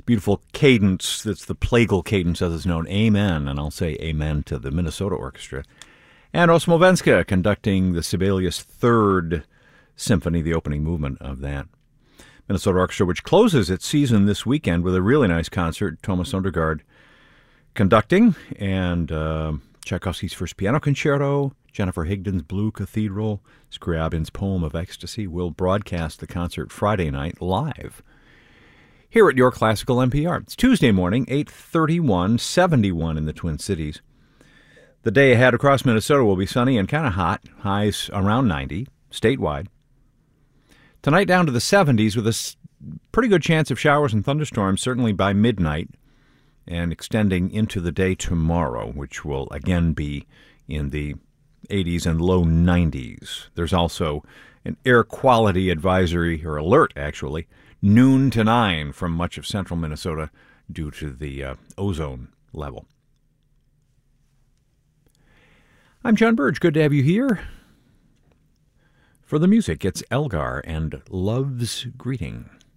beautiful cadence that's the plagal cadence as it's known, Amen, and I'll say amen to the Minnesota Orchestra. And Osmo Venska conducting the Sibelius Third Symphony, the opening movement of that. Minnesota Orchestra, which closes its season this weekend with a really nice concert, Thomas Sondergaard conducting, and Tchaikovsky's First Piano Concerto, Jennifer Higdon's Blue Cathedral, Scriabin's Poem of Ecstasy. Will broadcast the concert Friday night live here at Your Classical NPR. It's Tuesday morning, 8:31, 71 in the Twin Cities. The day ahead across Minnesota will be sunny and kind of hot, highs around 90, statewide. Tonight down to the 70s with a pretty good chance of showers and thunderstorms, certainly by midnight, and extending into the day tomorrow, which will again be in the 80s and low 90s. There's also an air quality advisory, or alert actually, noon to 9 from much of central Minnesota due to the ozone level. I'm John Burge. Good to have you here. For the music, it's Elgar and Love's Greeting.